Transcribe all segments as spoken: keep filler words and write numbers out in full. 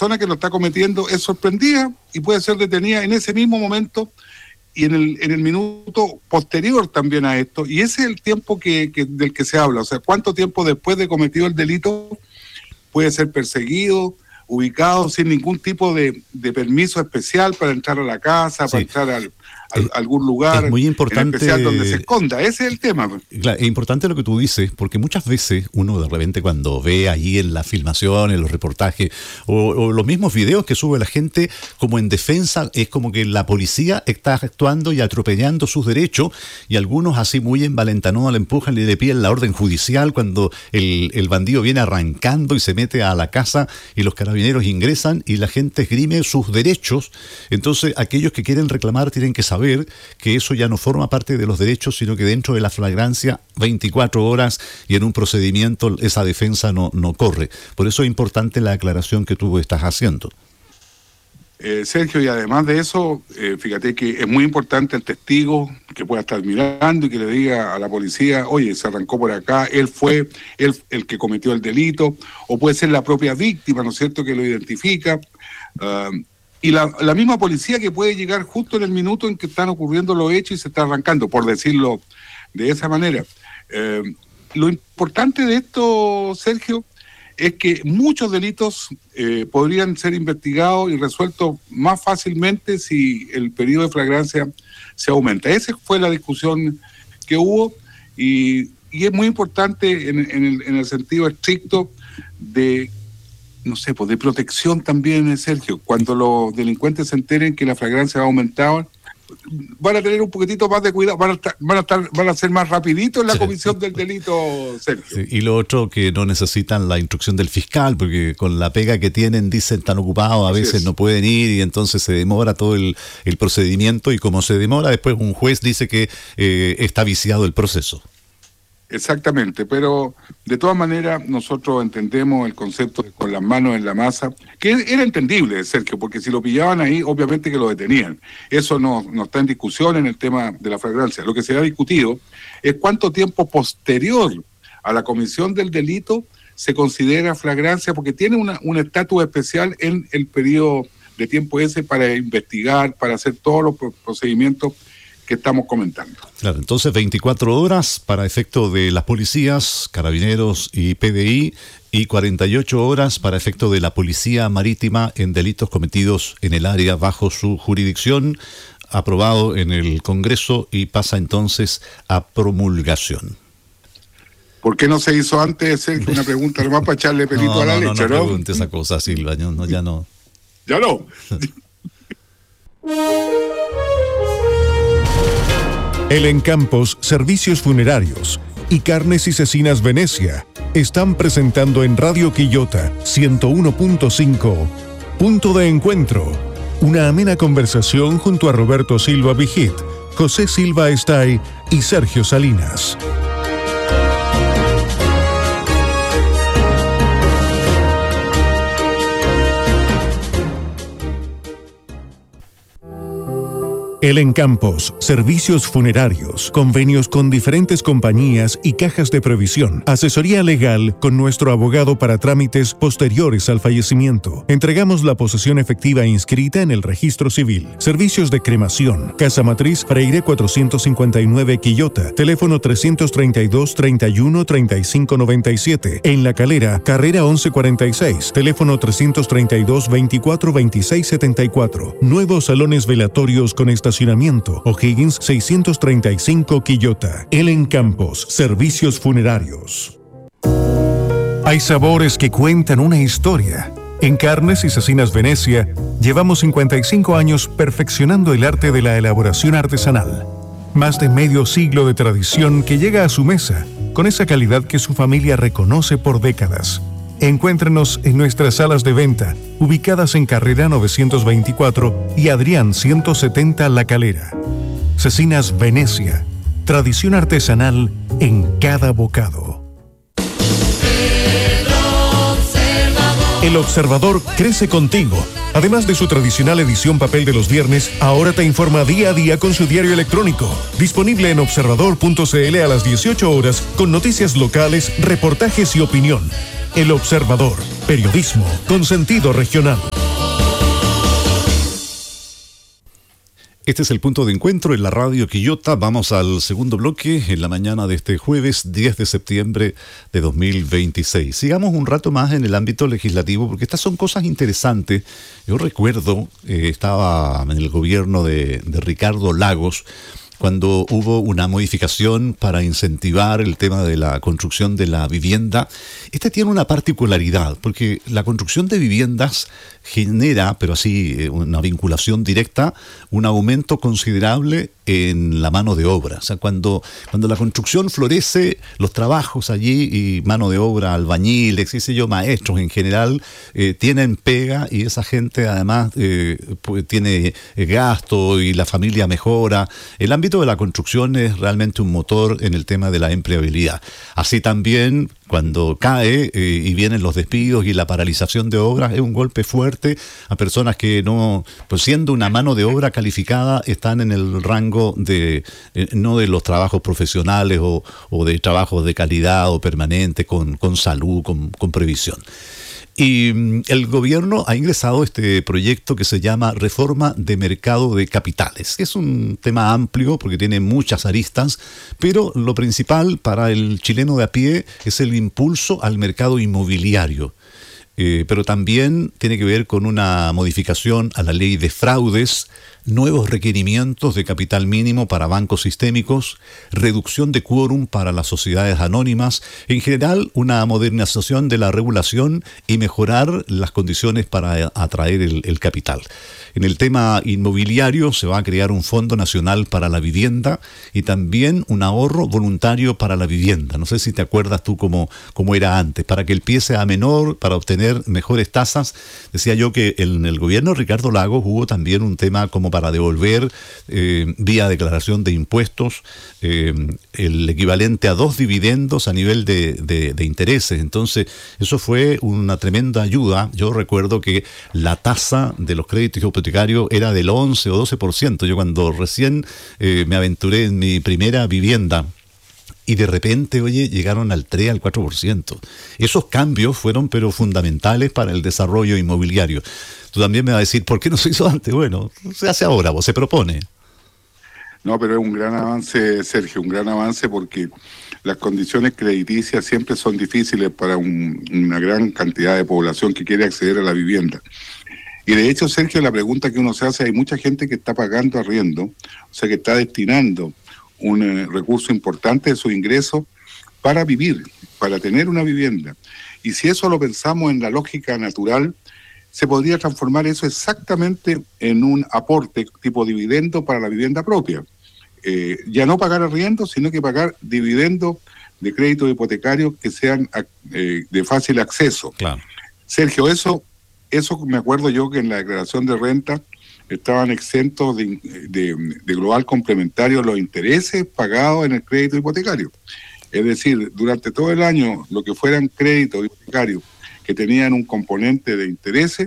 persona que lo está cometiendo es sorprendida y puede ser detenida en ese mismo momento y en el, en el minuto posterior también a esto, y ese es el tiempo que, que del que se habla, o sea, cuánto tiempo después de cometido el delito puede ser perseguido, ubicado sin ningún tipo de, de permiso especial para entrar a la casa, sí. para entrar al, al, a algún lugar, es muy importante, en especial donde se esconda. Ese es el tema. Claro, es importante lo que tú dices, porque muchas veces uno de repente cuando ve allí en la filmación, en los reportajes, o, o los mismos videos que sube la gente, como en defensa, es como que la policía está actuando y atropellando sus derechos, y algunos así muy envalentanados le empujan y le piden la orden judicial cuando el, el bandido viene arrancando y se mete a la casa y los carabineros ingresan y la gente esgrime sus derechos. Entonces aquellos que quieren reclamar tienen que saber que eso ya no forma parte de los derechos, sino que dentro de la flagrancia veinticuatro horas y en un procedimiento esa defensa no, no corre. Por eso es importante la aclaración que tú estás haciendo. Eh, Sergio, y además de eso, eh, fíjate que es muy importante el testigo que pueda estar mirando y que le diga a la policía, oye, se arrancó por acá, él fue él, el que cometió el delito, o puede ser la propia víctima, ¿no es cierto?, que lo identifica. Uh, y la, la misma policía que puede llegar justo en el minuto en que están ocurriendo los hechos y se está arrancando, por decirlo de esa manera. Eh, lo importante de esto, Sergio, es que muchos delitos eh, podrían ser investigados y resueltos más fácilmente si el periodo de flagrancia se aumenta. Esa fue la discusión que hubo y, y es muy importante en, en, el, en el sentido estricto de, no sé, pues de protección también, Sergio. Cuando los delincuentes se enteren que la flagrancia ha aumentado, van a tener un poquitito más de cuidado, van a estar, van a estar, van a ser más rapiditos en la comisión del delito, Sergio. Sí, y lo otro, que no necesitan la instrucción del fiscal, porque con la pega que tienen, dicen, están ocupados, a Así veces es. no pueden ir, y entonces se demora todo el, el procedimiento, y como se demora, después un juez dice que eh, está viciado el proceso. Exactamente, pero de todas maneras nosotros entendemos el concepto de con las manos en la masa, que era entendible, Sergio, porque si lo pillaban ahí, obviamente que lo detenían. Eso no, no está en discusión en el tema de la flagrancia. Lo que se ha discutido es cuánto tiempo posterior a la comisión del delito se considera flagrancia, porque tiene una, un estatus especial en el periodo de tiempo ese para investigar, para hacer todos los procedimientos que estamos comentando. Claro, entonces veinticuatro horas para efecto de las policías, carabineros y P D I, y cuarenta y ocho horas para efecto de la policía marítima en delitos cometidos en el área bajo su jurisdicción, aprobado en el Congreso y pasa entonces a promulgación. ¿Por qué no se hizo antes, Sergio? Una pregunta nomás para echarle pelito no, a la no, leche, ¿no? ¿no? No pregunte esa cosa, Silva, no, no, ya no. Ya no. El Encampos Servicios Funerarios y Carnes y Cecinas Venecia están presentando en Radio Quillota ciento uno punto cinco Punto de Encuentro, una amena conversación junto a Roberto Silva Vigit, José Silva Estay y Sergio Salinas. El Encampos, servicios funerarios, convenios con diferentes compañías y cajas de previsión, asesoría legal con nuestro abogado para trámites posteriores al fallecimiento. Entregamos la posesión efectiva inscrita en el registro civil. Servicios de cremación. Casa Matriz Freire cuatrocientos cincuenta y nueve Quillota. Teléfono trescientos treinta y dos, treinta y uno, treinta y cinco noventa y siete. En La Calera, carrera once cuarenta y seis. Teléfono trescientos treinta y dos, veinticuatro, veintiséis setenta y cuatro. Nuevos salones velatorios con estacionamiento. O'Higgins seiscientos treinta y cinco Quillota. El Encampos, servicios funerarios. Hay sabores que cuentan una historia. En Carnes y Cecinas Venecia llevamos cincuenta y cinco años perfeccionando el arte de la elaboración artesanal. Más de medio siglo de tradición que llega a su mesa con esa calidad que su familia reconoce por décadas. Encuéntrenos en nuestras salas de venta, ubicadas en Carrera novecientos veinticuatro y Adrián ciento setenta La Calera. Cecinas Venecia, tradición artesanal en cada bocado. El Observador crece contigo. Además de su tradicional edición papel de los viernes, ahora te informa día a día con su diario electrónico. Disponible en observador punto c l a las dieciocho horas con noticias locales, reportajes y opinión. El Observador, periodismo con sentido regional. Este es el punto de encuentro en la radio Quillota. Vamos al segundo bloque en la mañana de este jueves diez de septiembre de dos mil veintiséis. Sigamos un rato más en el ámbito legislativo porque estas son cosas interesantes. Yo recuerdo, eh, estaba en el gobierno de, de Ricardo Lagos, cuando hubo una modificación para incentivar el tema de la construcción de la vivienda. Este tiene una particularidad, porque la construcción de viviendas genera, pero así una vinculación directa, un aumento considerable en la mano de obra. O sea, cuando, cuando la construcción florece, los trabajos allí y mano de obra, albañiles, qué sé yo, maestros en general, eh, tienen pega y esa gente además eh, pues, tiene gasto y la familia mejora. El ámbito de la construcción es realmente un motor en el tema de la empleabilidad. Así también, cuando cae eh, y vienen los despidos y la paralización de obras, es un golpe fuerte a personas que no, pues siendo una mano de obra calificada, están en el rango de, eh, no de los trabajos profesionales o, o de trabajos de calidad o permanente, con, con salud, con, con previsión. Y el gobierno ha ingresado este proyecto que se llama Reforma de Mercado de Capitales, que es un tema amplio porque tiene muchas aristas, pero lo principal para el chileno de a pie es el impulso al mercado inmobiliario. Eh, pero también tiene que ver con una modificación a la ley de fraudes, nuevos requerimientos de capital mínimo para bancos sistémicos, reducción de quórum para las sociedades anónimas, en general una modernización de la regulación y mejorar las condiciones para atraer el, el capital. En el tema inmobiliario se va a crear un Fondo Nacional para la Vivienda y también un ahorro voluntario para la vivienda. No sé si te acuerdas tú cómo, cómo era antes, para que el pie sea menor, para obtener mejores tasas. Decía yo que en el gobierno de Ricardo Lagos hubo también un tema como para devolver eh, vía declaración de impuestos eh, el equivalente a dos dividendos a nivel de, de, de intereses. Entonces eso fue una tremenda ayuda. Yo recuerdo que la tasa de los créditos hipotecarios era del once o doce por ciento. Yo cuando recién eh, me aventuré en mi primera vivienda, y de repente, oye, llegaron al tres, al cuatro por ciento. Esos cambios fueron pero fundamentales para el desarrollo inmobiliario. Tú también me vas a decir, ¿por qué no se hizo antes? Bueno, se hace ahora, vos se propone. No, pero es un gran avance, Sergio, un gran avance porque las condiciones crediticias siempre son difíciles para un, una gran cantidad de población que quiere acceder a la vivienda. Y de hecho, Sergio, la pregunta que uno se hace, hay mucha gente que está pagando arriendo, o sea, que está destinando un eh, recurso importante de su ingreso para vivir, para tener una vivienda. Y si eso lo pensamos en la lógica natural, se podría transformar eso exactamente en un aporte tipo dividendo para la vivienda propia. Eh, ya no pagar arriendo, sino que pagar dividendos de créditos hipotecarios que sean eh, de fácil acceso. Claro. Sergio, eso, eso me acuerdo yo que en la declaración de renta estaban exentos de, de, de global complementario los intereses pagados en el crédito hipotecario. Es decir, durante todo el año, lo que fueran créditos hipotecarios que tenían un componente de intereses,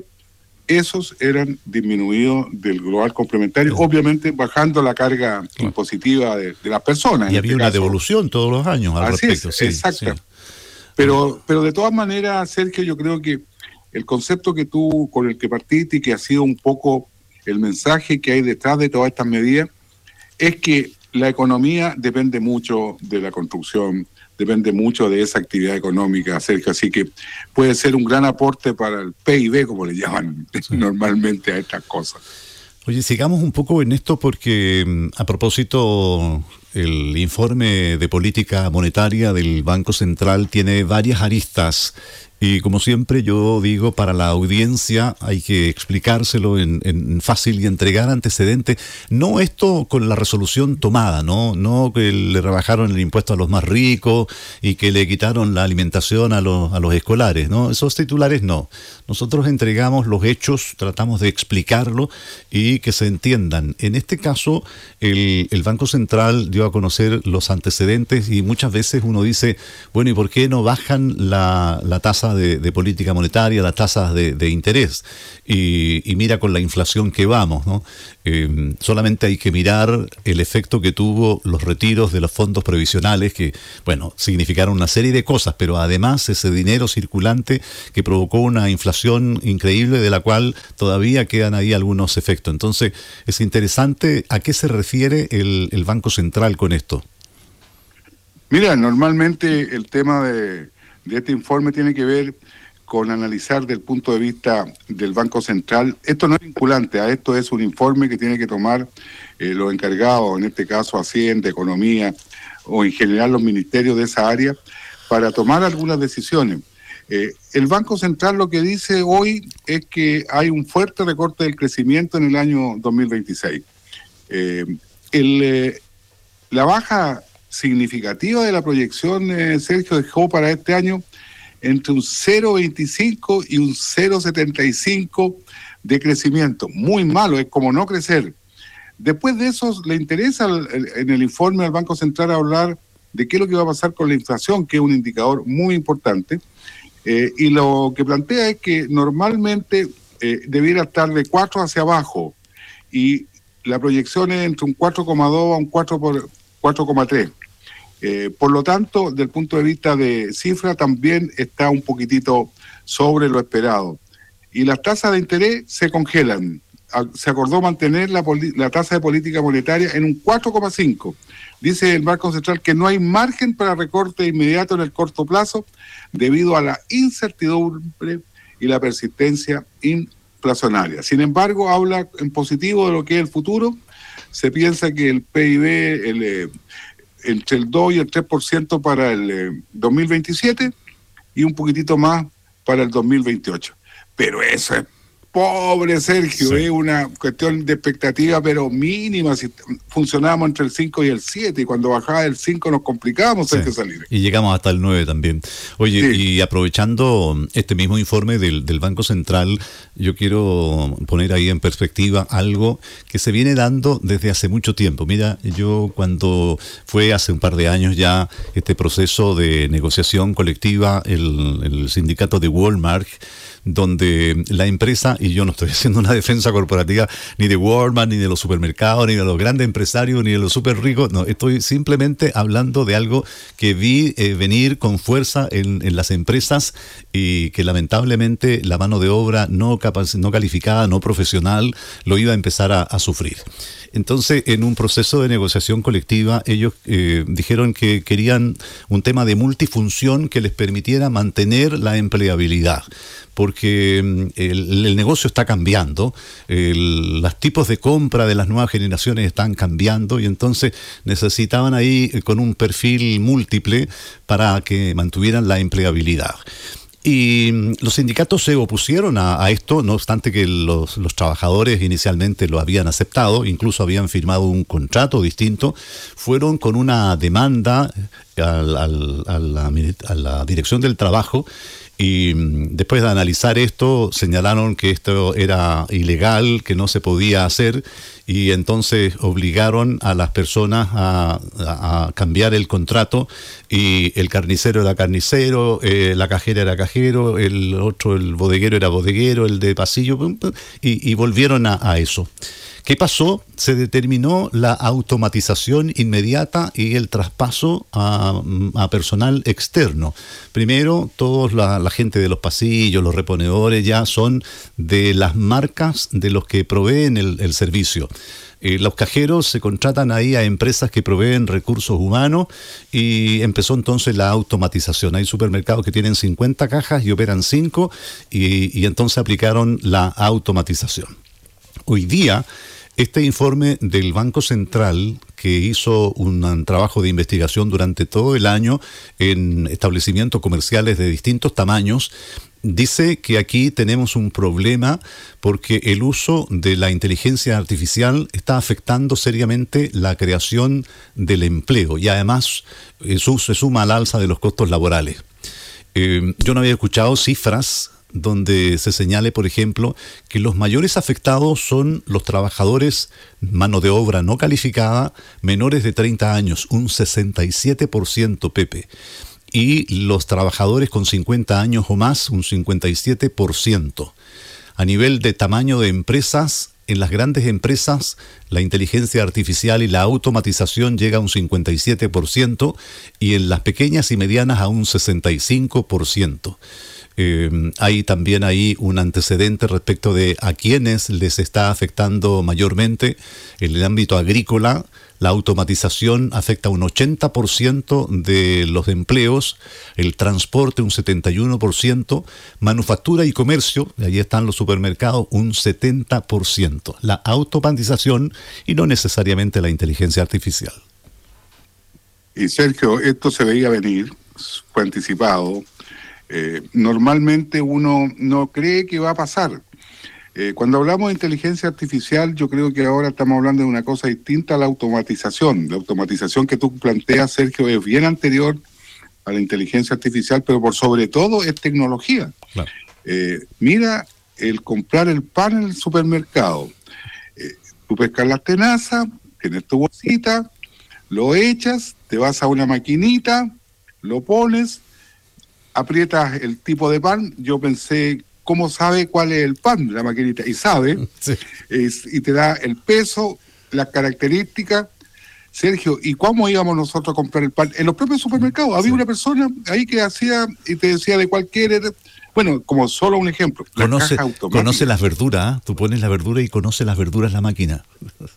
esos eran disminuidos del global complementario, sí, obviamente bajando la carga claro. impositiva de, de las personas. Y había este una caso. devolución todos los años al Así respecto. Es, sí, exacto. Sí. Pero, pero de todas maneras, Sergio, yo creo que el concepto que tú, con el que partiste y que ha sido un poco el mensaje que hay detrás de todas estas medidas, es que la economía depende mucho de la construcción, depende mucho de esa actividad económica, Sergio, así que puede ser un gran aporte para el P I B, como le llaman sí. normalmente a estas cosas. Oye, sigamos un poco en esto porque a propósito, el informe de política monetaria del Banco Central tiene varias aristas. Y como siempre yo digo, para la audiencia hay que explicárselo en, en fácil y entregar antecedentes. No esto con la resolución tomada, ¿no? No que le rebajaron el impuesto a los más ricos y que le quitaron la alimentación a los, a los escolares, ¿no? Esos titulares no. Nosotros entregamos los hechos, tratamos de explicarlo y que se entiendan. En este caso, el, el Banco Central dio a conocer los antecedentes y muchas veces uno dice, bueno, ¿y por qué no bajan la, la tasa tasa de, de política monetaria, las tasas de, de interés. Y, y mira con la inflación que vamos, ¿no? Eh, solamente hay que mirar el efecto que tuvo los retiros de los fondos previsionales, que, bueno, significaron una serie de cosas, pero además ese dinero circulante que provocó una inflación increíble de la cual todavía quedan ahí algunos efectos. Entonces, es interesante a qué se refiere el, el Banco Central con esto. Mira, normalmente el tema de, de este informe tiene que ver con analizar desde el punto de vista del Banco Central. Esto no es vinculante, a esto es un informe que tiene que tomar eh, los encargados, en este caso Hacienda, Economía, o en general los ministerios de esa área, para tomar algunas decisiones. Eh, el Banco Central lo que dice hoy es que hay un fuerte recorte del crecimiento en el año dos mil veintiséis. Eh, el, eh, la baja significativa de la proyección, eh, Sergio, dejó para este año entre un cero coma veinticinco y un cero coma setenta y cinco de crecimiento. Muy malo, es como no crecer. Después de eso, le interesa en el informe al Banco Central hablar de qué es lo que va a pasar con la inflación, que es un indicador muy importante. Eh, y lo que plantea es que normalmente eh, debiera estar de cuatro hacia abajo, y la proyección es entre un cuatro coma dos a un cuatro coma tres. Eh, por lo tanto, desde el punto de vista de cifra, también está un poquitito sobre lo esperado. Y las tasas de interés se congelan. Se acordó mantener la, la tasa de política monetaria en un cuatro coma cinco. Dice el Banco Central que no hay margen para recorte inmediato en el corto plazo debido a la incertidumbre y la persistencia inflacionaria. Sin embargo, habla en positivo de lo que es el futuro. Se piensa que el P I B... el eh, entre el dos y el tres por ciento para el eh, dos mil veintisiete y un poquitito más para el dos mil veintiocho. Pero eso es pobre, Sergio, sí. Es una cuestión de expectativa, pero mínima. Si funcionábamos entre el cinco y el siete, y cuando bajaba el cinco nos complicábamos, sí. Sergio Salinas. Y llegamos hasta el nueve también. Oye, sí. Y aprovechando este mismo informe del, del Banco Central, yo quiero poner ahí en perspectiva algo que se viene dando desde hace mucho tiempo. Mira, yo cuando fue hace un par de años ya este proceso de negociación colectiva, el, el sindicato de Walmart, donde la empresa, y yo no estoy haciendo una defensa corporativa ni de Walmart, ni de los supermercados, ni de los grandes empresarios, ni de los súper ricos, no, estoy simplemente hablando de algo que vi eh, venir con fuerza en, en las empresas, y que lamentablemente la mano de obra no, capac- no calificada, no profesional, lo iba a empezar a, a sufrir. Entonces, en un proceso de negociación colectiva, ellos eh, dijeron que querían un tema de multifunción que les permitiera mantener la empleabilidad, porque el, el negocio está cambiando, el, los tipos de compra de las nuevas generaciones están cambiando, y entonces necesitaban ahí con un perfil múltiple para que mantuvieran la empleabilidad. Y los sindicatos se opusieron a, a esto, no obstante que los, los trabajadores inicialmente lo habían aceptado, incluso habían firmado un contrato distinto, fueron con una demanda al, al, a, la, a la Dirección del Trabajo, y después de analizar esto señalaron que esto era ilegal, que no se podía hacer, y entonces obligaron a las personas a, a, a cambiar el contrato, y el carnicero era carnicero, eh, la cajera era cajero, el otro, el bodeguero era bodeguero, el de pasillo, y, y volvieron a, a eso. ¿Qué pasó? Se determinó la automatización inmediata y el traspaso a, a personal externo. Primero, toda la, la gente de los pasillos, los reponedores, ya son de las marcas de los que proveen el, el servicio. Eh, los cajeros se contratan ahí a empresas que proveen recursos humanos, y empezó entonces la automatización. Hay supermercados que tienen cincuenta cajas y operan cinco, y, y entonces aplicaron la automatización. Hoy día, este informe del Banco Central, que hizo un trabajo de investigación durante todo el año en establecimientos comerciales de distintos tamaños, dice que aquí tenemos un problema porque el uso de la inteligencia artificial está afectando seriamente la creación del empleo, y además eso se suma al alza de los costos laborales. Eh, yo no había escuchado cifras donde se señale, por ejemplo, que los mayores afectados son los trabajadores, mano de obra no calificada, menores de treinta años, un sesenta y siete por ciento, Pepe. y los trabajadores con cincuenta años o más, un cincuenta y siete por ciento. A nivel de tamaño de empresas, en las grandes empresas, la inteligencia artificial y la automatización llega a un cincuenta y siete por ciento y en las pequeñas y medianas a un sesenta y cinco por ciento. Eh, hay también ahí un antecedente respecto de a quienes les está afectando mayormente. En el ámbito agrícola, la automatización afecta un ochenta por ciento de los empleos, el transporte un setenta y uno por ciento, manufactura y comercio, y ahí están los supermercados, un setenta por ciento. La automatización y no necesariamente la inteligencia artificial. Y Sergio, esto se veía venir, fue anticipado. Eh, normalmente uno no cree que va a pasar. Eh, cuando hablamos de inteligencia artificial, yo creo que ahora estamos hablando de una cosa distinta a la automatización. La automatización que tú planteas, Sergio, es bien anterior a la inteligencia artificial, pero por sobre todo es tecnología. Claro. Eh, mira el comprar el pan en el supermercado. Eh, tú pescas las tenazas, tienes tu bolsita, lo echas, te vas a una maquinita, lo pones, aprietas el tipo de pan. Yo pensé, ¿cómo sabe cuál es el pan? La maquinita, y sabe, sí. es, y te da el peso, las características. Sergio, ¿y cómo íbamos nosotros a comprar el pan? En los propios supermercados. Había sí. una persona ahí que hacía y te decía de cualquier... Bueno, como solo un ejemplo. La conoce, conoce las verduras, ¿eh? Tú pones la verdura y conoce las verduras la máquina.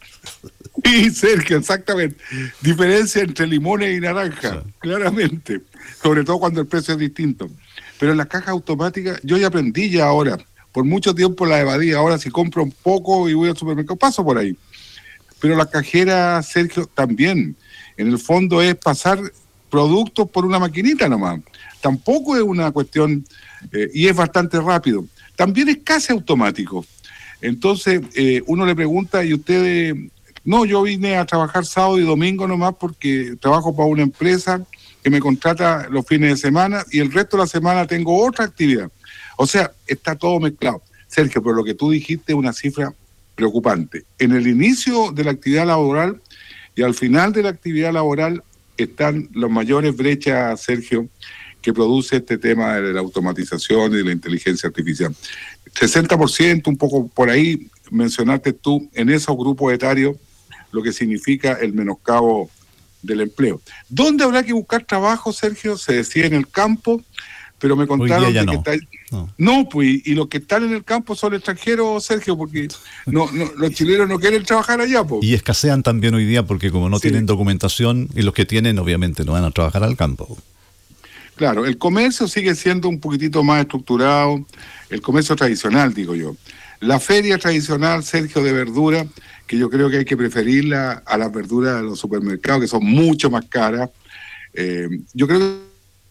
Sí, Sergio, exactamente. Diferencia entre limones y naranja, sí. claramente. Sobre todo cuando el precio es distinto. Pero en las cajas automáticas, yo ya aprendí ya ahora. Por mucho tiempo la evadí. Ahora si compro un poco y voy al supermercado, paso por ahí. Pero la cajera, Sergio, también. En el fondo es pasar productos por una maquinita nomás. Tampoco es una cuestión... Eh, y es bastante rápido. También es casi automático. Entonces, eh, uno le pregunta, ¿y ustedes? No, yo vine a trabajar sábado y domingo nomás porque trabajo para una empresa que me contrata los fines de semana y el resto de la semana tengo otra actividad. O sea, está todo mezclado. Sergio, pero lo que tú dijiste es una cifra preocupante. En el inicio de la actividad laboral y al final de la actividad laboral están las mayores brechas, Sergio, que produce este tema de la automatización y de la inteligencia artificial. sesenta por ciento, un poco por ahí, mencionaste tú, en esos grupos etarios, lo que significa el menoscabo del empleo. ¿Dónde habrá que buscar trabajo, Sergio? Se decía en el campo, pero me contaron de no. que está... No, no pues, y los que están en el campo son extranjeros, Sergio, porque no, no, los chilenos no quieren trabajar allá. Pues. Y escasean también hoy día porque como no sí. tienen documentación, y los que tienen obviamente no van a trabajar al campo. Claro, el comercio sigue siendo un poquitito más estructurado, el comercio tradicional, digo yo. La feria tradicional, Sergio, de verdura, que yo creo que hay que preferirla a las verduras de los supermercados, que son mucho más caras. Eh, yo creo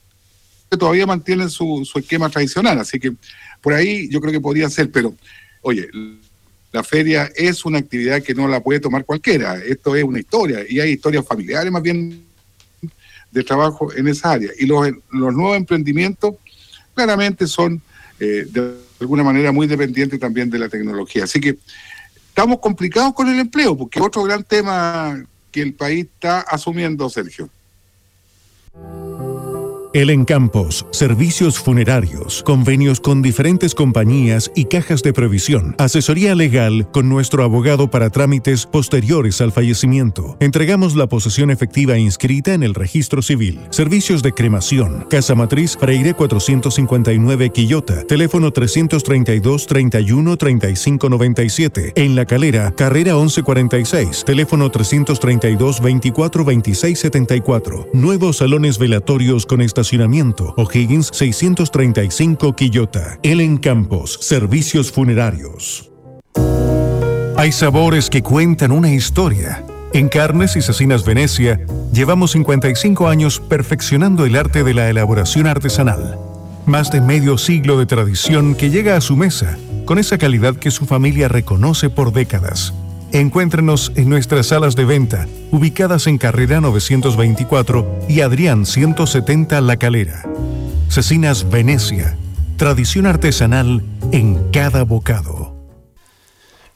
que todavía mantienen su, su esquema tradicional, así que por ahí yo creo que podría ser, pero, oye, la feria es una actividad que no la puede tomar cualquiera. Esto es una historia, y hay historias familiares más bien de trabajo en esa área. Y los, los nuevos emprendimientos claramente son eh, de alguna manera muy dependientes también de la tecnología. Así que estamos complicados con el empleo, porque otro gran tema que el país está asumiendo, Sergio. El Encampos, servicios funerarios, convenios con diferentes compañías y cajas de previsión, asesoría legal con nuestro abogado para trámites posteriores al fallecimiento. Entregamos la posesión efectiva inscrita en el registro civil. Servicios de cremación, Casa Matriz Freire cuatrocientos cincuenta y nueve Quillota, teléfono trescientos treinta y dos, treinta y uno, treinta y cinco noventa y siete. En La Calera, carrera once cuarenta y seis, teléfono trescientos treinta y dos, veinticuatro, veintiséis setenta y cuatro. Nuevos salones velatorios con estacionamiento. O'Higgins seiscientos treinta y cinco Quillota. El Encampos, servicios funerarios. Hay sabores que cuentan una historia. En Carnes y Cecinas Venecia llevamos cincuenta y cinco años perfeccionando el arte de la elaboración artesanal. Más de medio siglo de tradición que llega a su mesa con esa calidad que su familia reconoce por décadas. Encuéntrenos en nuestras salas de venta, ubicadas en Carrera novecientos veinticuatro y Adrián ciento setenta La Calera. Cecinas Venecia, tradición artesanal en cada bocado.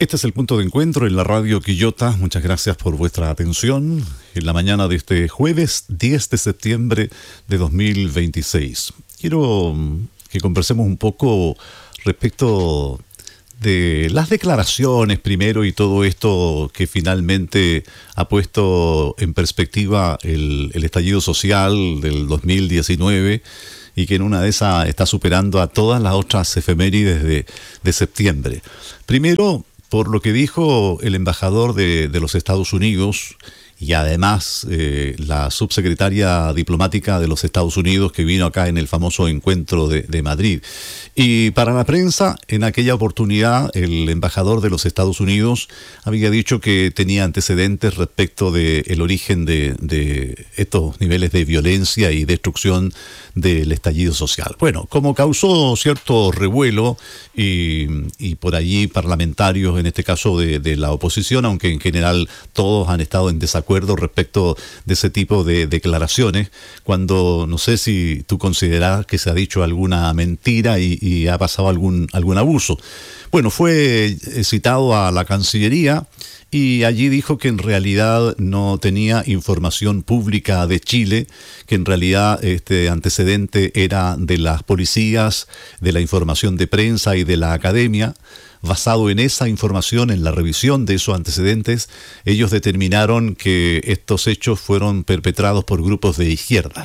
Este es el punto de encuentro en la radio Quillota. Muchas gracias por vuestra atención en la mañana de este jueves diez de septiembre de dos mil veintiséis. Quiero que conversemos un poco respecto de las declaraciones primero y todo esto que finalmente ha puesto en perspectiva el, el estallido social del dos mil diecinueve y que en una de esas está superando a todas las otras efemérides de, de septiembre. Primero, por lo que dijo el embajador de, de los Estados Unidos y además eh, la subsecretaria diplomática de los Estados Unidos que vino acá en el famoso encuentro de, de Madrid. Y para la prensa, en aquella oportunidad, el embajador de los Estados Unidos había dicho que tenía antecedentes respecto del origen de, de estos niveles de violencia y destrucción del estallido social. Bueno, como causó cierto revuelo y, y por allí parlamentarios, en este caso de, de la oposición, aunque en general todos han estado en desacuerdo respecto de ese tipo de declaraciones, cuando no sé si tú consideras que se ha dicho alguna mentira y, y ha pasado algún, algún abuso. Bueno, fue citado a la Cancillería y allí dijo que en realidad no tenía información pública de Chile, que en realidad este antecedente era de las policías, de la información de prensa y de la academia. Basado en esa información, en la revisión de esos antecedentes, ellos determinaron que estos hechos fueron perpetrados por grupos de izquierda.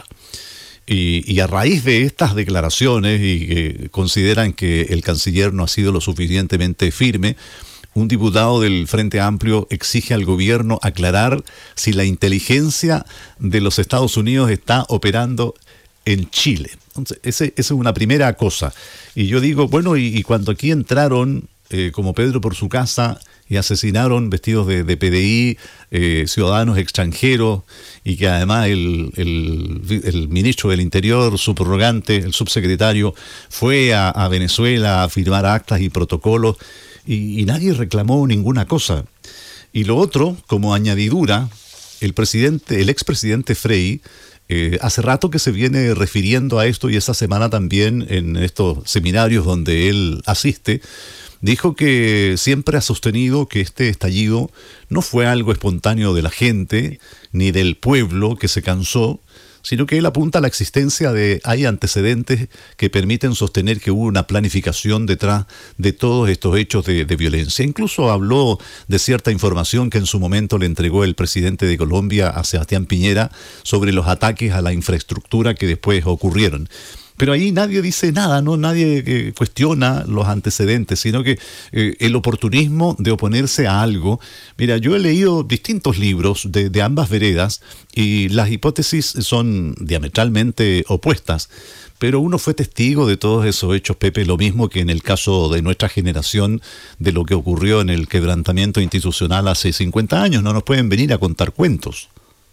Y, y a raíz de estas declaraciones, y que consideran que el canciller no ha sido lo suficientemente firme, un diputado del Frente Amplio exige al gobierno aclarar si la inteligencia de los Estados Unidos está operando en Chile. Entonces, ese, esa es una primera cosa. Y yo digo, bueno, y, y cuando aquí entraron eh, como Pedro por su casa y asesinaron vestidos de, de P D I, eh, ciudadanos extranjeros, y que además el, el, el ministro del Interior, subrogante, el subsecretario, fue a, a Venezuela a firmar actas y protocolos, y, y nadie reclamó ninguna cosa. Y lo otro, como añadidura, el presidente, el expresidente Frei, Eh, hace rato que se viene refiriendo a esto, y esta semana también en estos seminarios donde él asiste, dijo que siempre ha sostenido que este estallido no fue algo espontáneo de la gente ni del pueblo que se cansó, sino que él apunta a la existencia de, hay antecedentes que permiten sostener que hubo una planificación detrás de todos estos hechos de, de violencia. Incluso habló de cierta información que en su momento le entregó el presidente de Colombia a Sebastián Piñera sobre los ataques a la infraestructura que después ocurrieron. Pero ahí nadie dice nada, ¿no? Nadie eh, cuestiona los antecedentes, sino que eh, el oportunismo de oponerse a algo. Mira, yo he leído distintos libros de, de ambas veredas y las hipótesis son diametralmente opuestas. Pero uno fue testigo de todos esos hechos, Pepe, lo mismo que en el caso de nuestra generación, de lo que ocurrió en el quebrantamiento institucional hace cincuenta años. No nos pueden venir a contar cuentos.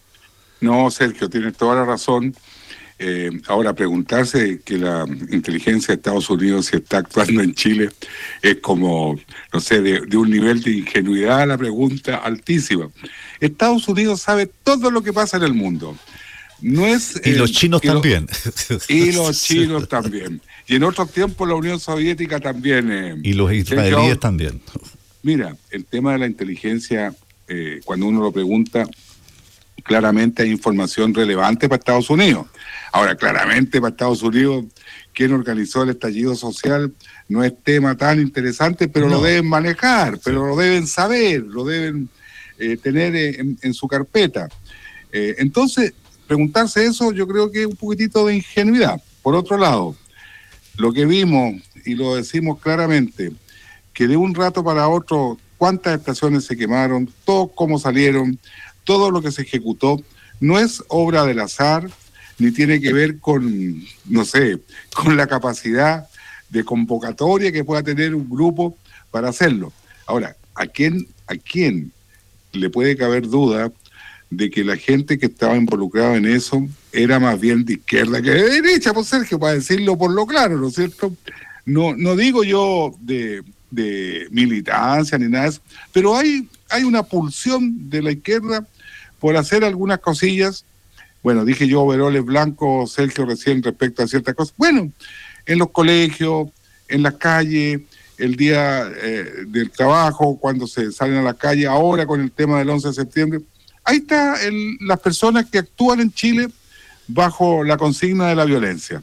No, Sergio, tienes toda la razón. Eh, ahora, preguntarse que la inteligencia de Estados Unidos si está actuando en Chile es como, no sé, de, de un nivel de ingenuidad a la pregunta altísima. Estados Unidos sabe todo lo que pasa en el mundo. No es, y eh, los chinos también. Los, y los chinos también. Y en otros tiempos la Unión Soviética también. Eh, y los israelíes hecho, también. Mira, el tema de la inteligencia, eh, cuando uno lo pregunta, claramente hay información relevante para Estados Unidos. Ahora, claramente para Estados Unidos, quien organizó el estallido social no es tema tan interesante, pero no. Lo deben manejar, pero sí. Lo deben saber, lo deben eh, tener en, en su carpeta. Eh, entonces, preguntarse eso yo creo que es un poquitito de ingenuidad. Por otro lado, lo que vimos, y lo decimos claramente, que de un rato para otro, cuántas estaciones se quemaron, todos cómo salieron, todo lo que se ejecutó, no es obra del azar, ni tiene que ver con, no sé, con la capacidad de convocatoria que pueda tener un grupo para hacerlo. Ahora, ¿a quién, a quién le puede caber duda de que la gente que estaba involucrada en eso era más bien de izquierda que de derecha, pues Sergio, para decirlo por lo claro, ¿no es cierto? No, no digo yo de, de militancia ni nada de eso, pero hay, hay una pulsión de la izquierda por hacer algunas cosillas. Bueno, dije yo overoles blancos, Sergio, recién respecto a ciertas cosas. Bueno, en los colegios, en las calles, el día eh, del trabajo, cuando se salen a la calle, ahora con el tema del once de septiembre. Ahí está el, las personas que actúan en Chile bajo la consigna de la violencia.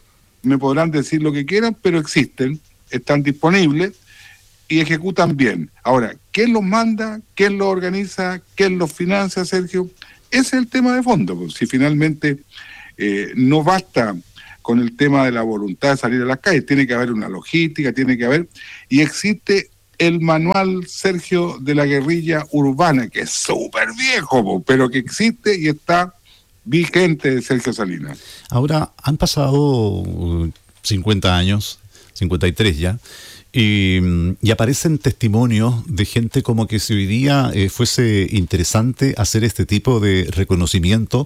Me podrán decir lo que quieran, pero existen, están disponibles y ejecutan bien. Ahora, ¿quién los manda? ¿Quién los organiza? ¿Quién los financia, Sergio? Ese es el tema de fondo. Pues, si finalmente eh, no basta con el tema de la voluntad de salir a las calles, tiene que haber una logística, tiene que haber... Y existe el manual, Sergio, de la guerrilla urbana, que es súper viejo, pues, pero que existe y está vigente, Sergio Salinas. Ahora, han pasado cincuenta años, cincuenta y tres ya, y, y aparecen testimonios de gente como que si hoy día eh, fuese interesante hacer este tipo de reconocimiento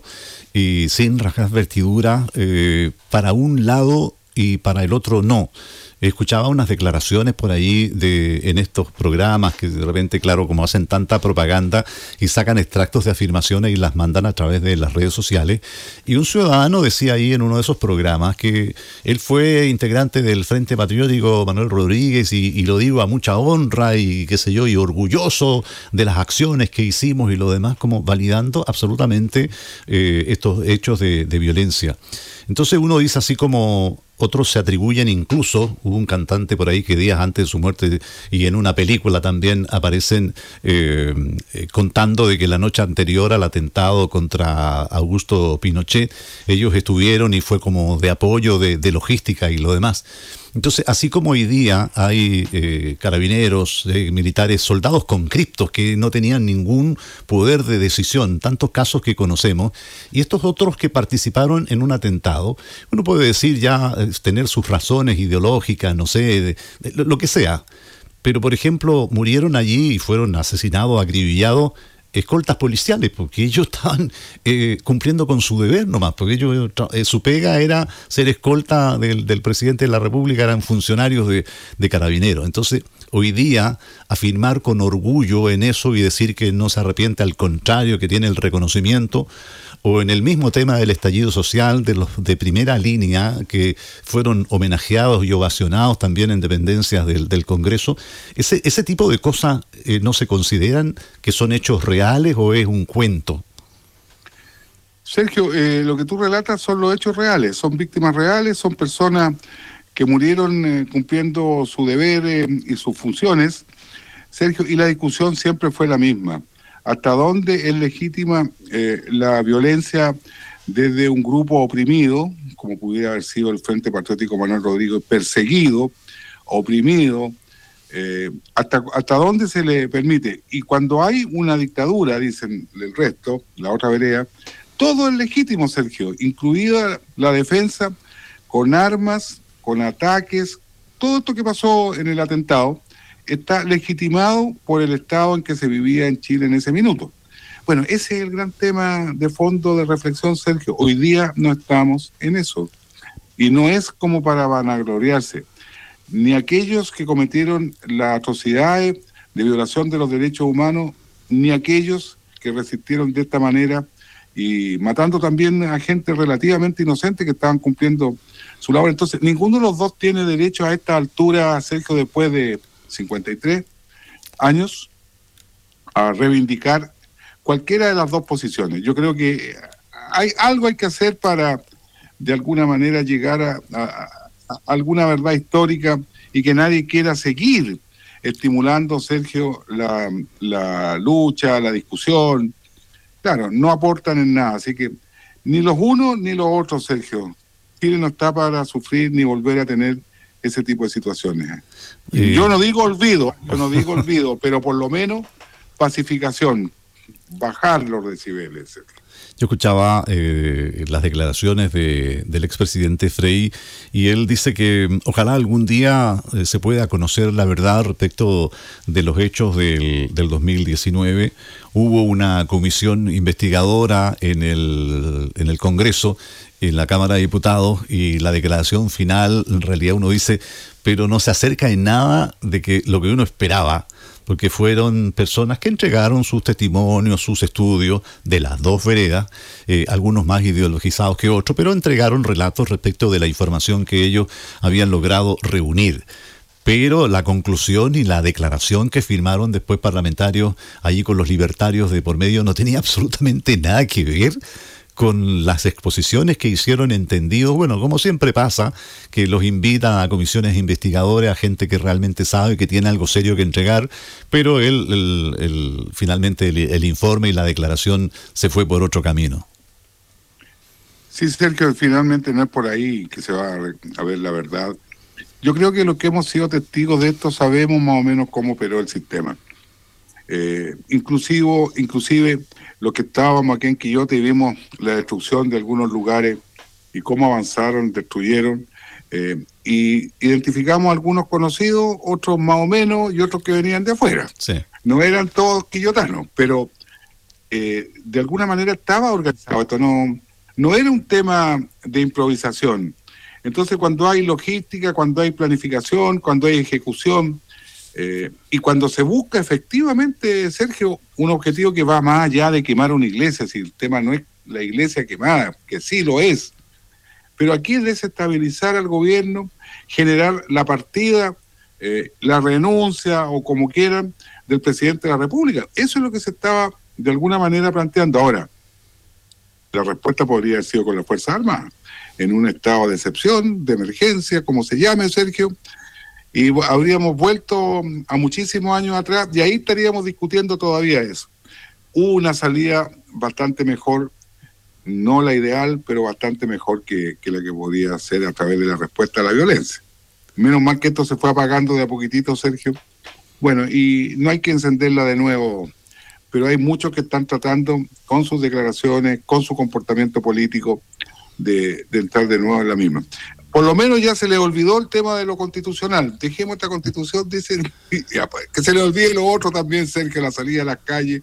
y sin rasgar vestidura eh, para un lado y para el otro no. Escuchaba unas declaraciones por ahí de, en estos programas que de repente, claro, como hacen tanta propaganda y sacan extractos de afirmaciones y las mandan a través de las redes sociales. Y un ciudadano decía ahí en uno de esos programas que él fue integrante del Frente Patriótico Manuel Rodríguez y, y lo digo a mucha honra y qué sé yo, y orgulloso de las acciones que hicimos y lo demás, como validando absolutamente eh, estos hechos de, de violencia. Entonces uno dice así como... Otros se atribuyen incluso, hubo un cantante por ahí que días antes de su muerte y en una película también aparecen eh, eh, contando de que la noche anterior al atentado contra Augusto Pinochet, ellos estuvieron y fue como de apoyo, de, de logística y lo demás. Entonces, así como hoy día hay eh, carabineros, eh, militares, soldados conscriptos que no tenían ningún poder de decisión, tantos casos que conocemos, y estos otros que participaron en un atentado, uno puede decir ya, eh, tener sus razones ideológicas, no sé, de, de, lo, lo que sea, pero por ejemplo, murieron allí y fueron asesinados, acribillados, escoltas policiales, porque ellos estaban eh, cumpliendo con su deber nomás, porque ellos eh, su pega era ser escolta del, del presidente de la República, eran funcionarios de, de carabineros. Entonces, hoy día, afirmar con orgullo en eso y decir que no se arrepiente, al contrario, que tiene el reconocimiento, o en el mismo tema del estallido social de los de primera línea que fueron homenajeados y ovacionados también en dependencias del, del Congreso, ese, ese tipo de cosas eh, no se consideran que son hechos reales o es un cuento. Sergio, eh, lo que tú relatas son los hechos reales, son víctimas reales, son personas que murieron eh, cumpliendo su deber eh, y sus funciones, Sergio, y la discusión siempre fue la misma. ¿Hasta dónde es legítima eh, la violencia desde un grupo oprimido, como pudiera haber sido el Frente Patriótico Manuel Rodríguez, perseguido, oprimido, eh, hasta, hasta dónde se le permite? Y cuando hay una dictadura, dicen el resto, la otra vereda, todo es legítimo, Sergio, incluida la defensa con armas, con ataques, todo esto que pasó en el atentado, está legitimado por el estado en que se vivía en Chile en ese minuto. Bueno, ese es el gran tema de fondo de reflexión, Sergio. Hoy día no estamos en eso. Y no es como para vanagloriarse. Ni aquellos que cometieron las atrocidades de violación de los derechos humanos, ni aquellos que resistieron de esta manera y matando también a gente relativamente inocente que estaban cumpliendo su labor. Entonces, ninguno de los dos tiene derecho a esta altura, Sergio, después de cincuenta y tres años, a reivindicar cualquiera de las dos posiciones. Yo creo que hay algo hay que hacer para, de alguna manera, llegar a, a, a alguna verdad histórica y que nadie quiera seguir estimulando, Sergio, la, la lucha, la discusión. Claro, no aportan en nada, así que ni los unos ni los otros, Sergio. Chile no está para sufrir ni volver a tener ese tipo de situaciones. Eh, yo no digo olvido, yo no digo olvido, pero por lo menos pacificación, bajar los decibeles. Yo escuchaba eh, las declaraciones de, del expresidente Frei y él dice que ojalá algún día eh, se pueda conocer la verdad respecto de los hechos del, del dos mil diecinueve. Hubo una comisión investigadora en el, en el Congreso, en la Cámara de Diputados, y la declaración final, en realidad uno dice, pero no se acerca en nada de que lo que uno esperaba, porque fueron personas que entregaron sus testimonios, sus estudios de las dos veredas, eh, algunos más ideologizados que otros, pero entregaron relatos respecto de la información que ellos habían logrado reunir. pero la conclusión y la declaración que firmaron después parlamentarios allí con los libertarios de por medio no tenía absolutamente nada que ver con las exposiciones que hicieron, entendidos, bueno, como siempre pasa, que los invitan a comisiones investigadoras, a gente que realmente sabe, que tiene algo serio que entregar, pero el, el, el, finalmente el, el informe y la declaración se fue por otro camino. Sí, Sergio, finalmente no es por ahí que se va a ver la verdad. Yo creo que los que hemos sido testigos de esto sabemos más o menos cómo operó el sistema. Eh, inclusive, inclusive los que estábamos aquí en Quillota y vimos la destrucción de algunos lugares y cómo avanzaron, destruyeron, eh, y identificamos algunos conocidos, otros más o menos y otros que venían de afuera. Sí. No eran todos quillotanos, pero eh, de alguna manera estaba organizado. Esto no, no era un tema de improvisación. Entonces, cuando hay logística, cuando hay planificación, cuando hay ejecución, Eh, y cuando se busca efectivamente, Sergio, un objetivo que va más allá de quemar una iglesia, si el tema no es la iglesia quemada, que sí lo es, pero aquí es desestabilizar al gobierno, generar la partida, eh, la renuncia o como quieran del presidente de la República. Eso es lo que se estaba de alguna manera planteando. Ahora, la respuesta podría haber sido con las Fuerzas Armadas, en un estado de excepción, de emergencia, como se llame, Sergio, y habríamos vuelto a muchísimos años atrás y ahí estaríamos discutiendo todavía eso. Hubo una salida bastante mejor, no la ideal, pero bastante mejor que, que la que podía ser a través de la respuesta a la violencia. Menos mal que esto se fue apagando de a poquitito, Sergio. Bueno, y no hay que encenderla de nuevo, pero hay muchos que están tratando con sus declaraciones, con su comportamiento político, de, de entrar de nuevo en la misma. Por lo menos ya se le olvidó el tema de lo constitucional. Dejemos esta constitución, dicen, que se le olvide lo otro también, Sergio, la salida a las calles,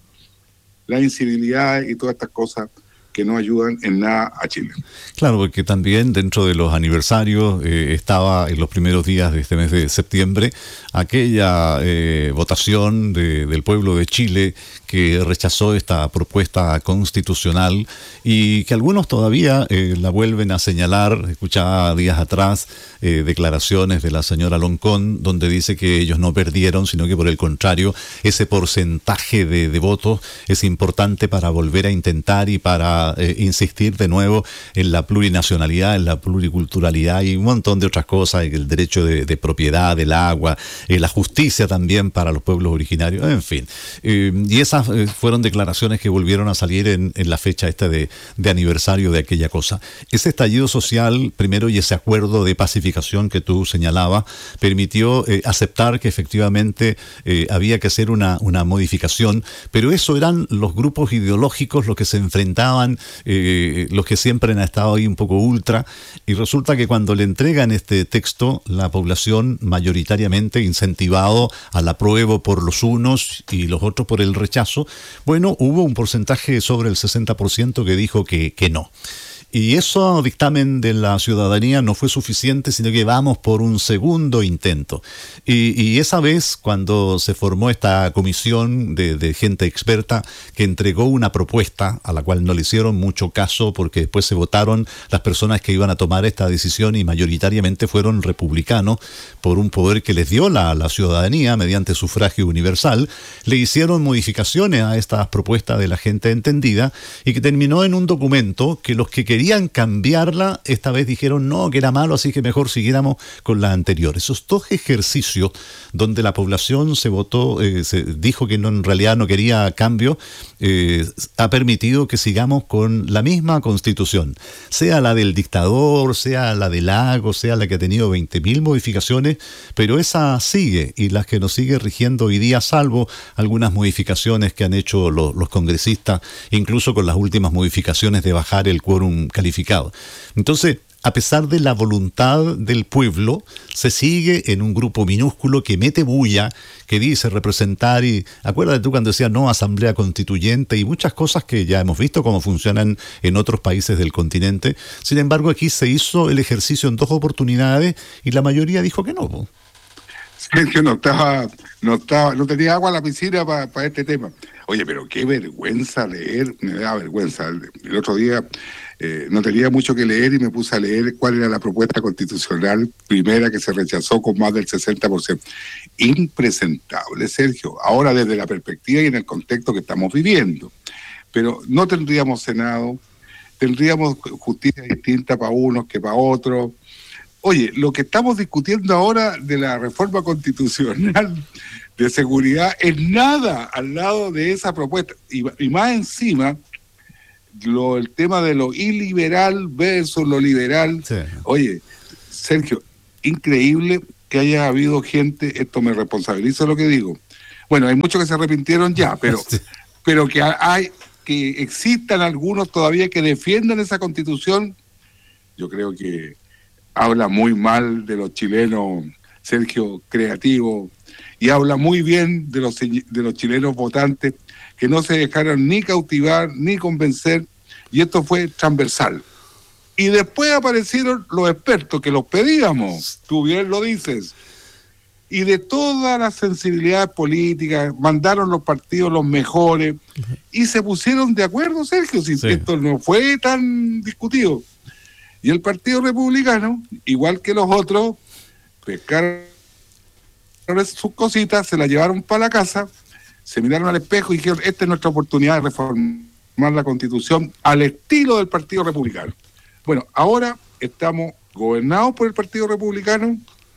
la incivilidad y todas estas cosas que no ayudan en nada a Chile. Claro, porque también dentro de los aniversarios eh, estaba en los primeros días de este mes de septiembre aquella eh, votación de, del pueblo de Chile que rechazó esta propuesta constitucional y que algunos todavía eh, la vuelven a señalar. Escuchaba días atrás eh, declaraciones de la señora Loncón donde dice que ellos no perdieron, sino que por el contrario, ese porcentaje de, de votos es importante para volver a intentar y para Eh, insistir de nuevo en la plurinacionalidad, en la pluriculturalidad y un montón de otras cosas, el derecho de, de propiedad del agua, eh, la justicia también para los pueblos originarios, en fin. Eh, y esas eh, fueron declaraciones que volvieron a salir en, en la fecha esta de, de aniversario de aquella cosa. Ese estallido social, primero, y ese acuerdo de pacificación que tú señalabas, permitió eh, aceptar que efectivamente eh, había que hacer una, una modificación, pero eso eran los grupos ideológicos los que se enfrentaban, Eh, los que siempre han estado ahí un poco ultra, y resulta que cuando le entregan este texto, la población mayoritariamente incentivado al apruebo por los unos y los otros por el rechazo, bueno, hubo un porcentaje sobre el sesenta por ciento que dijo que, que no. Y eso dictamen de la ciudadanía no fue suficiente, sino que vamos por un segundo intento. Y, y esa vez, cuando se formó esta comisión de, de gente experta que entregó una propuesta a la cual no le hicieron mucho caso porque después se votaron las personas que iban a tomar esta decisión y mayoritariamente fueron republicanos por un poder que les dio la, la ciudadanía mediante sufragio universal, le hicieron modificaciones a esta propuesta de la gente entendida y que terminó en un documento que los que querían querían cambiarla, esta vez dijeron no, que era malo, así que mejor siguiéramos con la anterior. Esos dos ejercicios donde la población se votó, eh, se dijo que no, en realidad no quería cambio, eh, ha permitido que sigamos con la misma constitución, sea la del dictador, sea la del Lago, sea la que ha tenido veinte mil modificaciones, pero esa sigue, y las que nos sigue rigiendo hoy día, salvo algunas modificaciones que han hecho los, los congresistas, incluso con las últimas modificaciones de bajar el quórum calificado. Entonces, a pesar de la voluntad del pueblo, se sigue en un grupo minúsculo que mete bulla, que dice representar, y acuérdate tú cuando decía no asamblea constituyente y muchas cosas que ya hemos visto cómo funcionan en otros países del continente. Sin embargo, aquí se hizo el ejercicio en dos oportunidades y la mayoría dijo que no. Sí, que no estaba, no estaba, no tenía agua en la piscina para pa este tema. Oye, pero qué vergüenza leer, me da vergüenza. El, el otro día eh, no tenía mucho que leer y me puse a leer cuál era la propuesta constitucional primera que se rechazó con más del sesenta por ciento. Impresentable, Sergio. Ahora desde la perspectiva y en el contexto que estamos viviendo. Pero no tendríamos Senado, tendríamos justicia distinta para unos que para otros. Oye, lo que estamos discutiendo ahora de la reforma constitucional de seguridad es nada al lado de esa propuesta. Y, y más encima, lo, el tema de lo iliberal versus lo liberal. Sí. Oye, Sergio, increíble que haya habido gente, esto me responsabilizo lo que digo. Bueno, hay muchos que se arrepintieron ya, pero, sí. pero que hay que existan algunos todavía que defiendan esa constitución, yo creo que habla muy mal de los chilenos, Sergio, creativos, y habla muy bien de los, de los chilenos votantes que no se dejaron ni cautivar ni convencer, y esto fue transversal. Y después aparecieron los expertos que los pedíamos, tú bien lo dices, y de todas las sensibilidades políticas mandaron los partidos los mejores y se pusieron de acuerdo, Sergio, si sí. esto no fue tan discutido. Y el Partido Republicano, igual que los otros, pescaron sus cositas, se las llevaron para la casa, se miraron al espejo y dijeron, esta es nuestra oportunidad de reformar la Constitución al estilo del Partido Republicano. Bueno, ahora estamos gobernados por el Partido Republicano,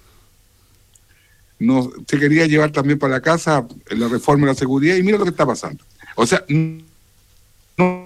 nos, se quería llevar también para la casa la reforma de la seguridad y mira lo que está pasando. O sea, no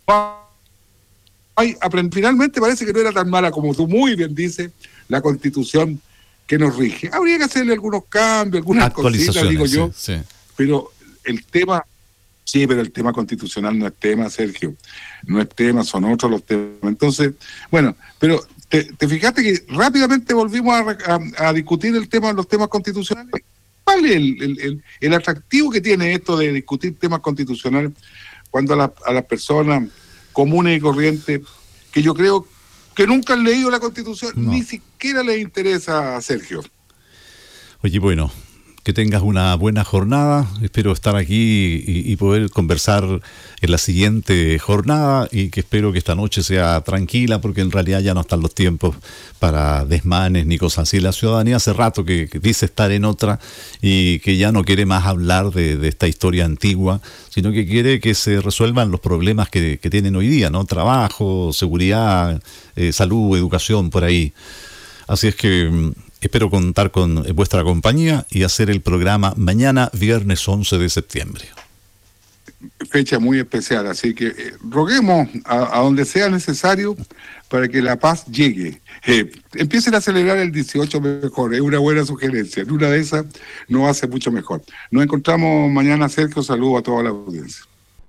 hay, finalmente parece que no era tan mala como tú muy bien dices, la Constitución que nos rige. Habría que hacerle algunos cambios, algunas cositas, digo yo, sí, sí. Pero el tema, sí, pero el tema constitucional no es tema, Sergio, no es tema, son otros los temas. Entonces, bueno, pero te, te fijaste que rápidamente volvimos a, a, a discutir el tema, los temas constitucionales. ¿Cuál es el, el, el, el atractivo que tiene esto de discutir temas constitucionales cuando a, la, a las personas comunes y corrientes, que yo creo que nunca han leído la Constitución, no. Ni siquiera les interesa, Sergio? Oye, bueno, que tengas una buena jornada. Espero estar aquí y, y poder conversar en la siguiente jornada y que espero que esta noche sea tranquila porque en realidad ya no están los tiempos para desmanes ni cosas así. La ciudadanía hace rato que, que dice estar en otra y que ya no quiere más hablar de, de esta historia antigua, sino que quiere que se resuelvan los problemas que, que tienen hoy día, ¿no? Trabajo, seguridad, eh, salud, educación, por ahí. Así es que espero contar con vuestra compañía y hacer el programa mañana, viernes once de septiembre. Fecha muy especial, así que eh, roguemos a, a donde sea necesario para que la paz llegue. Eh, empiecen a acelerar el dieciocho mejor, es una buena sugerencia. En una de esas nos hace mucho mejor. Nos encontramos mañana, Sergio. Saludos a toda la audiencia.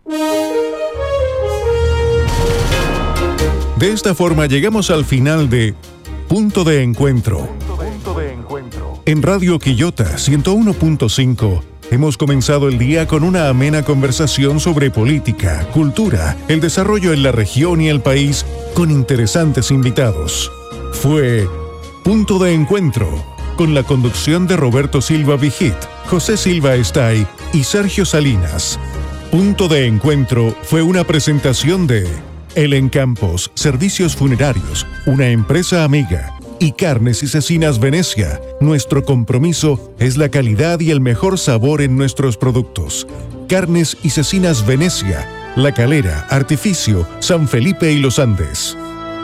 De esta forma llegamos al final de Punto de Encuentro. En Radio Quillota ciento uno punto cinco hemos comenzado el día con una amena conversación sobre política, cultura, el desarrollo en la región y el país con interesantes invitados. Fue Punto de Encuentro con la conducción de Roberto Silva Vigit, José Silva Estay y Sergio Salinas. Punto de Encuentro fue una presentación de El Encampos, Servicios Funerarios, una empresa amiga, y Carnes y Cecinas Venecia. Nuestro compromiso es la calidad y el mejor sabor en nuestros productos. Carnes y Cecinas Venecia, La Calera, Artificio, San Felipe y Los Andes.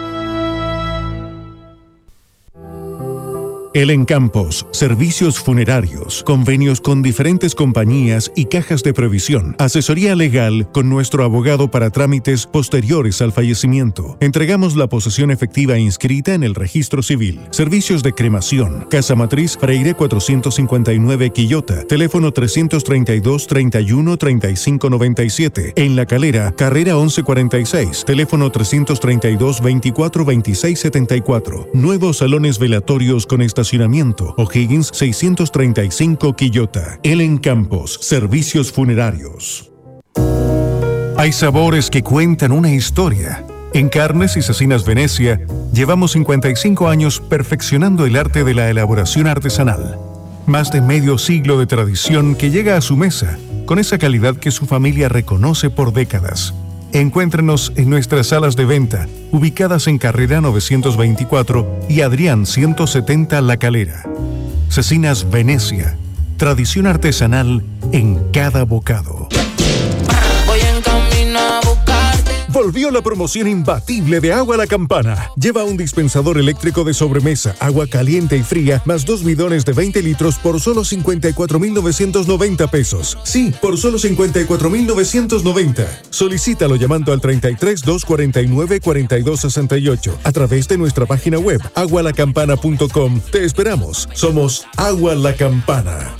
El Encampos, Servicios Funerarios, convenios con diferentes compañías y cajas de previsión, asesoría legal con nuestro abogado para trámites posteriores al fallecimiento. Entregamos la posesión efectiva inscrita en el registro civil. Servicios de cremación, Casa Matriz Freire cuatrocientos cincuenta y nueve Quillota, teléfono trescientos treinta y dos, treinta y uno, treinta y cinco noventa y siete. En La Calera, carrera once cuarenta y seis, teléfono trescientos treinta y dos, veinticuatro, veintiséis setenta y cuatro. Nuevos salones velatorios con estacionamiento. O'Higgins seiscientos treinta y cinco Quillota. El Encampos, Servicios Funerarios. Hay sabores que cuentan una historia. En Carnes y Cecinas Venecia llevamos cincuenta y cinco años perfeccionando el arte de la elaboración artesanal. Más de medio siglo de tradición que llega a su mesa con esa calidad que su familia reconoce por décadas. Encuéntrenos en nuestras salas de venta, ubicadas en Carrera novecientos veinticuatro y Adrián ciento setenta La Calera. Cecinas Venecia, tradición artesanal en cada bocado. Voy en camino a buscarte. Volvió la promoción imbatible de Agua La Campana. Lleva un dispensador eléctrico de sobremesa, agua caliente y fría, más dos bidones de veinte litros por solo cincuenta y cuatro mil novecientos noventa pesos. Sí, por solo cincuenta y cuatro mil novecientos noventa. Solicítalo llamando al treinta y tres, doscientos cuarenta y nueve, cuarenta y dos sesenta y ocho a través de nuestra página web agua la campana punto com. Te esperamos. Somos Agua La Campana.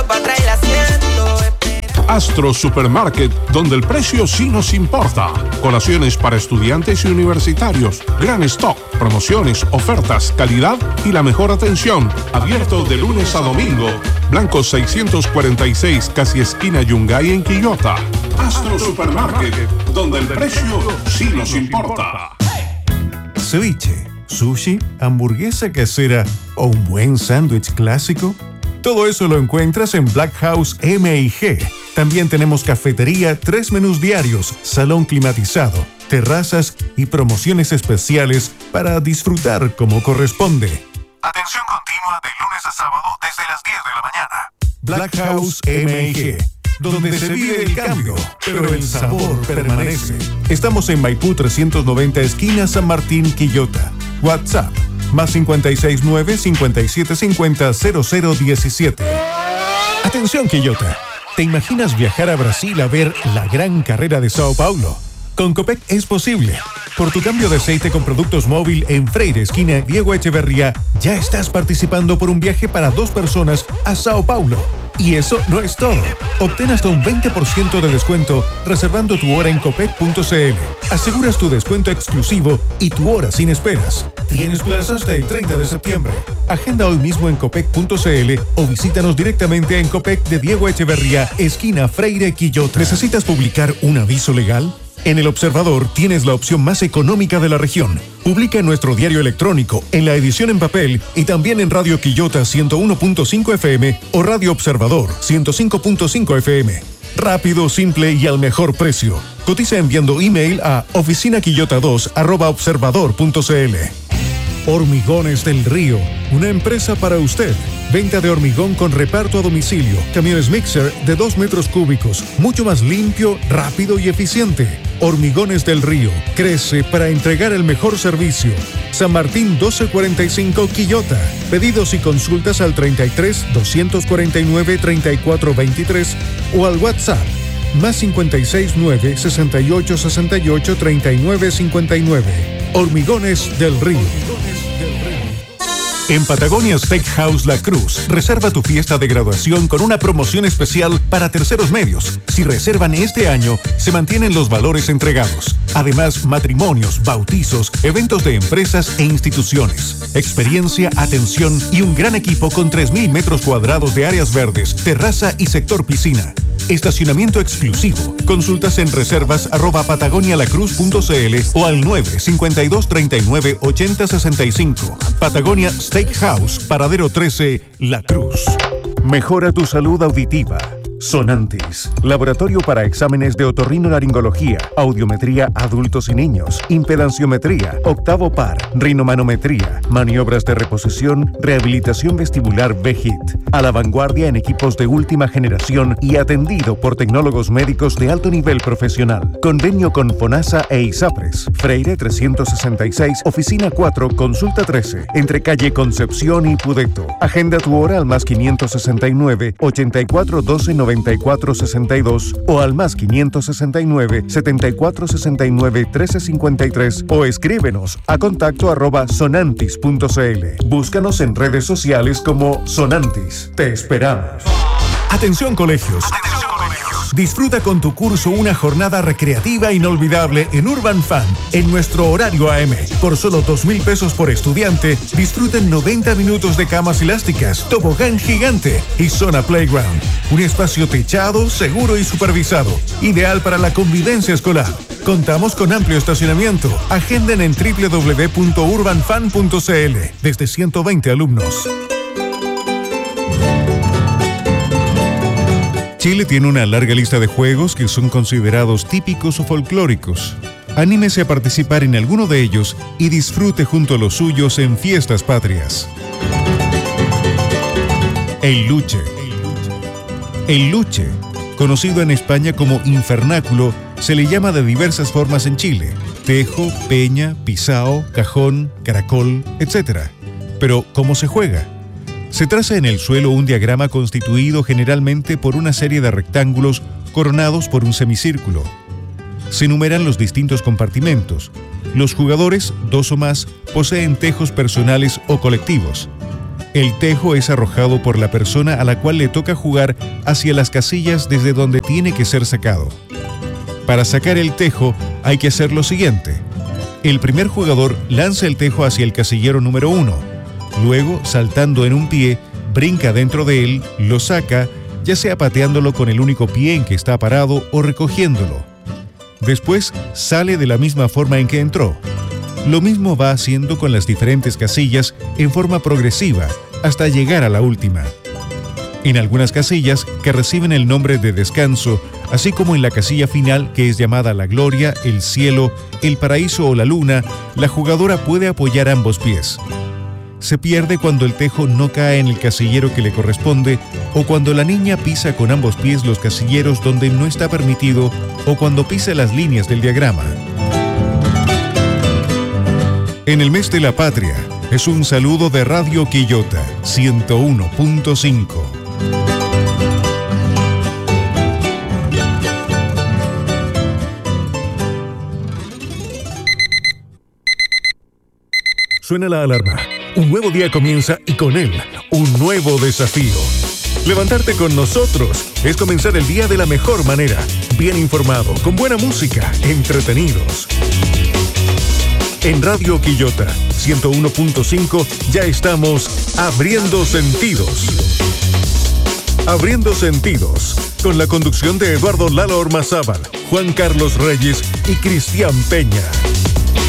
Astro Supermarket, donde el precio sí nos importa. Colaciones para estudiantes y universitarios, gran stock, promociones, ofertas, calidad y la mejor atención. Abierto de lunes a domingo. Blanco seiscientos cuarenta y seis, casi esquina Yungay en Quillota. Astro Supermarket, donde el precio sí nos importa. Ceviche, sushi, hamburguesa casera o un buen sándwich clásico. Todo eso lo encuentras en Black House M y G. También tenemos cafetería, tres menús diarios, salón climatizado, terrazas y promociones especiales para disfrutar como corresponde. Atención continua de lunes a sábado desde las diez de la mañana. Black House M y G, donde se vive el cambio, pero el sabor permanece. Estamos en Maipú trescientos noventa, esquina San Martín, Quillota. WhatsApp, más cincuenta y seis nueve, cincuenta y siete cincuenta, cero cero diecisiete. Atención, Quillota. ¿Te imaginas viajar a Brasil a ver la gran carrera de Sao Paulo? Con Copec es posible. Por tu cambio de aceite con productos móvil en Freire, esquina Diego Echeverría, ya estás participando por un viaje para dos personas a Sao Paulo. Y eso no es todo. Obtén hasta un veinte por ciento de descuento reservando tu hora en copec punto c l. Aseguras tu descuento exclusivo y tu hora sin esperas. Tienes plazas hasta el treinta de septiembre. Agenda hoy mismo en copec punto c l o visítanos directamente en Copec de Diego Echeverría, esquina Freire, Quillota. ¿Necesitas publicar un aviso legal? En El Observador tienes la opción más económica de la región. Publica en nuestro diario electrónico, en la edición en papel y también en Radio Quillota ciento uno punto cinco F M o Radio Observador ciento cinco punto cinco F M. Rápido, simple y al mejor precio. Cotiza enviando email a oficina quillota dos arroba observador punto c l. Hormigones del Río, una empresa para usted. Venta de hormigón con reparto a domicilio. Camiones mixer de dos metros cúbicos. Mucho más limpio, rápido y eficiente. Hormigones del Río. Crece para entregar el mejor servicio. San Martín doce cuarenta y cinco, Quillota. Pedidos y consultas al treinta y tres, doscientos cuarenta y nueve, treinta y cuatro veintitrés o al WhatsApp. Más cincuenta y seis nueve, sesenta y ocho sesenta y ocho, treinta y nueve cincuenta y nueve. Hormigones del Río. En Patagonia Steakhouse La Cruz, reserva tu fiesta de graduación con una promoción especial para terceros medios. Si reservan este año, se mantienen los valores entregados. Además, matrimonios, bautizos, eventos de empresas e instituciones. Experiencia, atención y un gran equipo con tres mil metros cuadrados de áreas verdes, terraza y sector piscina. Estacionamiento exclusivo. Consultas en reservas arroba patagonialacruz punto c l o al nueve cincuenta y dos treinta y nueve ochenta sesenta y cinco. Patagonia Steakhouse, Paradero trece, La Cruz. Mejora tu salud auditiva. Sonantis, laboratorio para exámenes de otorrinolaringología, audiometría adultos y niños, impedanciometría, octavo par, rinomanometría, maniobras de reposición, rehabilitación vestibular V H I T, a la vanguardia en equipos de última generación y atendido por tecnólogos médicos de alto nivel profesional. Convenio con FONASA e ISAPRES. Freire trescientos sesenta y seis, oficina cuatro, consulta trece, entre calle Concepción y Pudeto. Agenda tu hora al más quinientos sesenta y nueve, ochenta y cuatro doce noventa y cuatro sesenta y dos o al más quinientos sesenta y nueve, setenta y cuatro sesenta y nueve, trece cincuenta y tres o escríbenos a contacto arroba sonantis punto c l. Búscanos en redes sociales como Sonantis. Te esperamos. Atención, colegios. Atención, colegios. Disfruta con tu curso una jornada recreativa inolvidable en Urban Fun en nuestro horario A M. Por solo dos mil pesos por estudiante, disfruten noventa minutos de camas elásticas, tobogán gigante y zona playground. Un espacio techado, seguro y supervisado, ideal para la convivencia escolar. Contamos con amplio estacionamiento. Agenden en doble u doble u doble u punto urban fan punto c l. Desde ciento veinte alumnos. Chile tiene una larga lista de juegos que son considerados típicos o folclóricos. Anímese a participar en alguno de ellos y disfrute junto a los suyos en fiestas patrias. El luche. El luche, conocido en España como infernáculo, se le llama de diversas formas en Chile: tejo, peña, pisao, cajón, caracol, etcétera. Pero, ¿cómo se juega? Se traza en el suelo un diagrama constituido generalmente por una serie de rectángulos coronados por un semicírculo. Se enumeran los distintos compartimentos. Los jugadores, dos o más, poseen tejos personales o colectivos. El tejo es arrojado por la persona a la cual le toca jugar hacia las casillas desde donde tiene que ser sacado. Para sacar el tejo hay que hacer lo siguiente. El primer jugador lanza el tejo hacia el casillero número uno. Luego, saltando en un pie, brinca dentro de él, lo saca, ya sea pateándolo con el único pie en que está parado o recogiéndolo. Después, sale de la misma forma en que entró. Lo mismo va haciendo con las diferentes casillas en forma progresiva hasta llegar a la última. En algunas casillas, que reciben el nombre de descanso, así como en la casilla final, que es llamada la gloria, el cielo, el paraíso o la luna, la jugadora puede apoyar ambos pies. Se pierde cuando el tejo no cae en el casillero que le corresponde, o cuando la niña pisa con ambos pies los casilleros donde no está permitido, o cuando pisa las líneas del diagrama. En el mes de la patria, es un saludo de Radio Quillota ciento uno punto cinco. Suena la alarma. Un nuevo día comienza y con él, un nuevo desafío. Levantarte con nosotros es comenzar el día de la mejor manera, bien informado, con buena música, entretenidos. En Radio Quillota ciento uno punto cinco ya estamos abriendo sentidos. Abriendo sentidos, con la conducción de Eduardo Lalo Ormazábal, Juan Carlos Reyes y Cristian Peña.